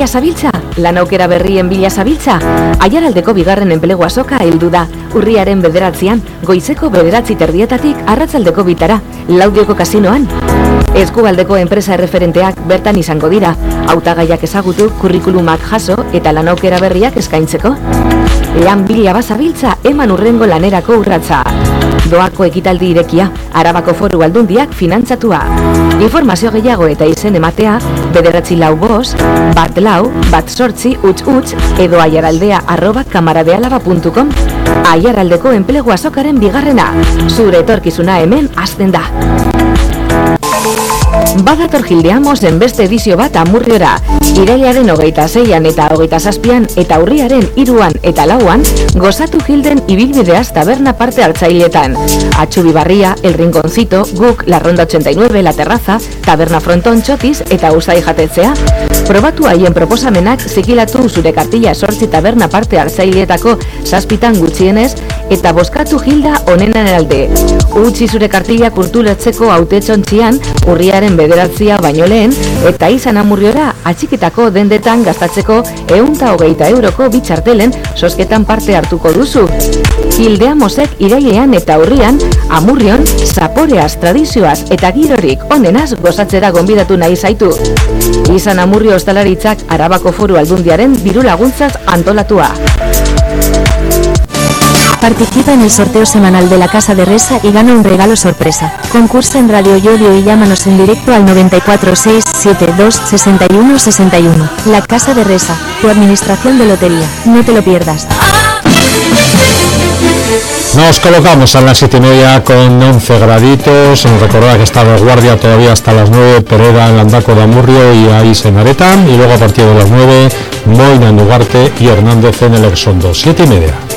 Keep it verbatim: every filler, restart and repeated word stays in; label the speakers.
Speaker 1: bila zabiltza? Lan aukera berrien bila zabiltza? Aiaraldeko bigarren enplegu azoka heldu da. Urriaren bederatzian, goizeko bederatzi terdietatik arratsaldeko bitara, Laudioko kasinoan. Eskualdeko enpresa erreferenteak bertan izango dira, hautagaiak ezagutu, kurrikulumak jaso eta lan aukera berriak eskaintzeko. Lan bila bazabiltza, eman urrengo lanerako urratsa. Doako ekitaldi irekia, Arabako Foru Aldundiak finantzatua. Informazio gehiago eta izen ematea, bederatzi lau bost, bat lau, bat sortzi, utz utz, edo aiaraldea arroba kamaradealaba puntu com. Aiaraldeko enplegu azokaren bigarrena, zure etorkizuna hemen hasten da. Badator Gildeamosen beste edizio bat Amurriora. Irailaren hogeita zeian eta hogeita zazpian eta urriaren hiruan eta lauan gozatu Gilden ibilbideaz taberna parte hartzailetan. Atxubi Barria, El Rinconcito, Guk, La Ronda ochenta y nueve, La Terraza, Taberna Fronton Txotiz eta Usai Jatetzea. Probatu haien proposamenak zikilatu zure kartilla sortzi taberna parte hartzaileetako zazpitan gutxienez eta bozkatu Gilda onenen alde. Utzi zure kartilla kulturatzeko hautetsontzian urriaren bederatzia baino lehen eta izan Amurriora atxikitako dendetan gastatzeko ehunta hogeita euroko bitxartelen sosketan parte hartuko duzu. Gildeamosek irailean eta urrian Amurrion zaporeaz, tradizioaz eta girorik onenaz gozatzera gonbidatu nahi zaitu. Izan Amurrio ostalaritzak Arabako Foru Aldundiaren diru laguntzaz antolatua.
Speaker 2: Participa en el sorteo semanal de la Casa de Resa y gana un regalo sorpresa. Concursa en Radio Yodio y llámanos en directo al noventa y cuatro seis setenta y dos sesenta y uno sesenta y uno. La Casa de Resa, tu administración de lotería. No te lo pierdas.
Speaker 3: Nos colocamos a las siete y media con once graditos. Nos recuerda que está de guardia todavía hasta las nueve, Pereda en Landaco de Amurrio y ahí en Areta. Y luego a partir de las nueve, Moina en Ugarte y Hernández en el Exondo. Siete y media.